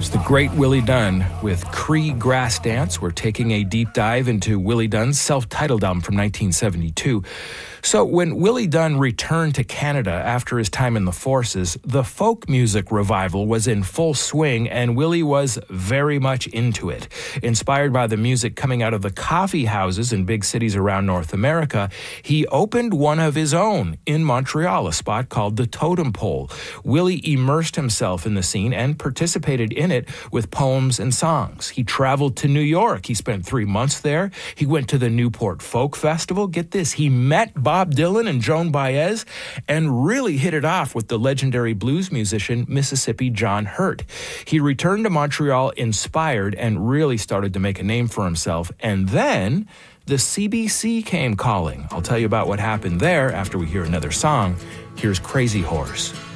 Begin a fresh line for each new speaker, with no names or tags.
The great Willie Dunn with Cree Grass Dance. We're taking a deep dive into Willie Dunn's self-titled album from 1972. So when Willie Dunn returned to Canada after his time in the forces, the folk music revival was in full swing, and Willie was very much into it. Inspired by the music coming out of the coffee houses in big cities around North America, he opened one of his own in Montreal, a spot called the Totem Pole. Willie immersed himself in the scene and participated in it with poems and songs. He traveled to New York. He spent 3 months there. He went to the Newport Folk Festival. Get this, he met Bob Dylan and Joan Baez and really hit it off with the legendary blues musician Mississippi John Hurt. He returned to Montreal inspired and really started to make a name for himself. And then the CBC came calling. I'll tell you about what happened there after we hear another song. Here's Crazy Horse.